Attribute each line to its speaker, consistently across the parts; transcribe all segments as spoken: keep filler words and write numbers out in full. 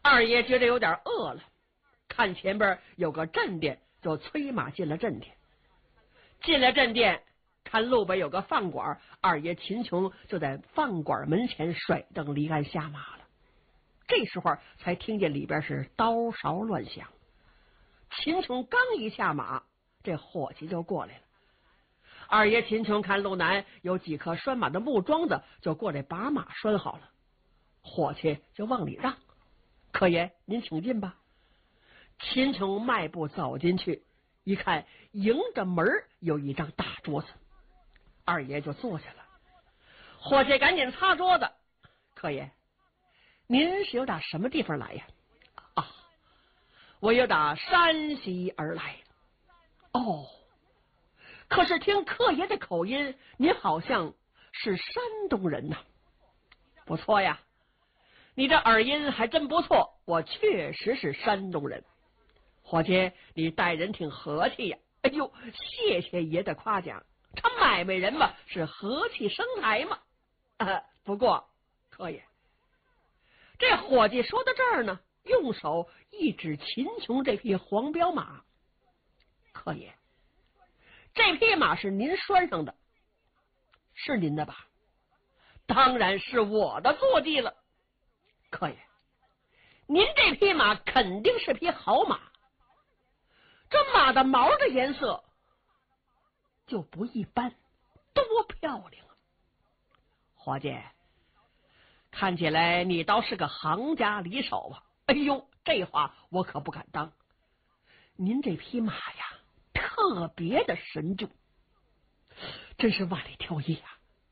Speaker 1: 二爷觉得有点饿了，看前边有个镇店，就催马进了镇店。进了镇店，看路边有个饭馆，二爷秦琼就在饭馆门前甩蹬离鞍下马了。这时候才听见里边是刀勺乱响。秦琼刚一下马，这伙计就过来了。二爷秦琼看路南有几棵拴马的木桩子，就过来把马拴好了。伙计就往里让：“客爷，您请进吧。”秦琼迈步走进去，一看迎着门有一张大桌子，二爷就坐下了。伙计赶紧擦桌子：“客爷，您是由打什么地方来呀？”“啊，我由打山西而来。”“哦，可是听客爷的口音，您好像是山东人呐。”“不错呀，你这耳音还真不错，我确实是山东人。伙计，你待人挺和气呀。”“哎呦，谢谢爷的夸奖，这买卖人嘛，是和气生财嘛。啊，不过客爷……”这伙计说到这儿呢，用手一指秦琼这匹黄骠马：“客爷，这匹马是您拴上的，是您的吧？”“当然是我的坐骑了。”“客爷，您这匹马肯定是匹好马，这马的毛的颜色就不一般，多漂亮啊！伙计，看起来你倒是个行家里手啊。”“哎呦，这话我可不敢当。您这匹马呀，特别的神重，真是万里挑一啊。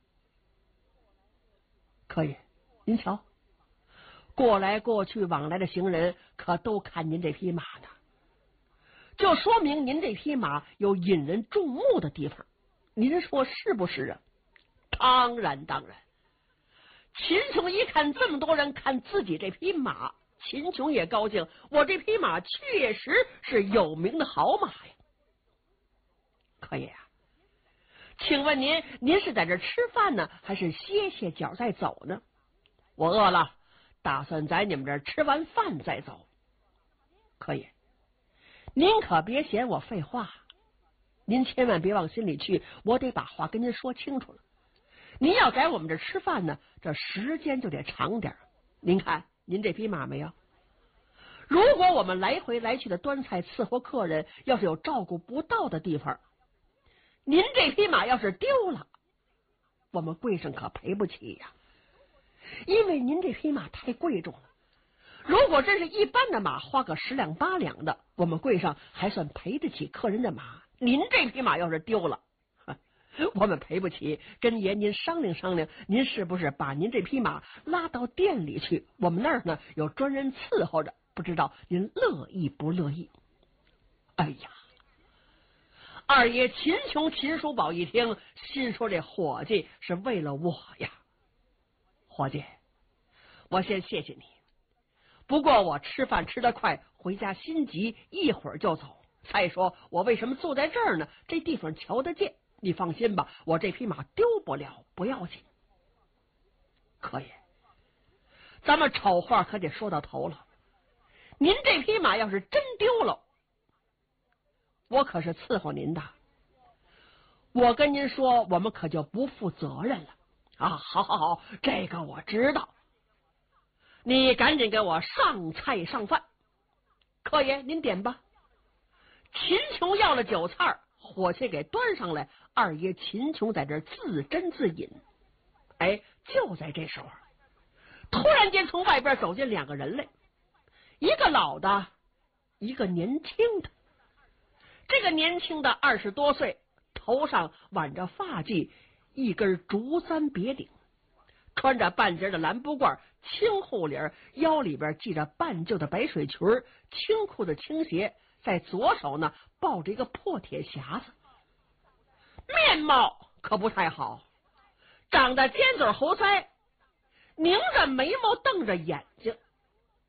Speaker 1: 客爷，您瞧，过来过去往来的行人可都看您这匹马呢，就说明您这匹马有引人注目的地方，您说是不是啊？”“当然当然。”秦琼一看这么多人看自己这匹马，秦琼也高兴，我这匹马确实是有名的好马呀。“客爷啊，请问您您是在这吃饭呢，还是歇歇脚再走呢？”“我饿了，打算在你们这儿吃完饭再走。”“客爷，您可别嫌我废话，您千万别往心里去，我得把话跟您说清楚了。您要在我们这吃饭呢，这时间就得长点。您看您这匹马没有？如果我们来回来去的端菜伺候客人，要是有照顾不到的地方，您这匹马要是丢了，我们柜上可赔不起呀。因为您这匹马太贵重了，如果真是一般的马，花个十两八两的，我们柜上还算赔得起客人的马。您这匹马要是丢了，我们赔不起，跟爷您商量商量，您是不是把您这匹马拉到店里去？我们那儿呢有专人伺候着，不知道您乐意不乐意？”哎呀，二爷秦琼秦叔宝一听，心说这伙计是为了我呀。伙计，我先谢谢你，不过我吃饭吃得快，回家心急，一会儿就走。再说我为什么坐在这儿呢？这地方瞧得见，你放心吧，我这匹马丢不了，不要紧。可以，咱们丑话可得说到头了，您这匹马要是真丢了，我可是伺候您的，我跟您说，我们可就不负责任了啊！好好好，这个我知道。你赶紧给我上菜上饭，客爷您点吧。秦琼要了酒菜，伙计给端上来，二爷秦琼在这自斟自饮。哎，就在这时候，突然间从外边走进两个人来，一个老的，一个年轻的。这个年轻的二十多岁，头上挽着发髻，一根竹簪别领，穿着半截的蓝布褂，青护领，腰里边系着半旧的白水裙，青裤子青鞋，在左手呢抱着一个破铁匣子，面貌可不太好，长得尖嘴猴腮，拧着眉毛，瞪着眼睛。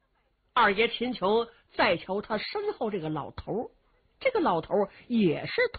Speaker 1: 二爷秦琼再瞧他身后这个老头，这个老头也是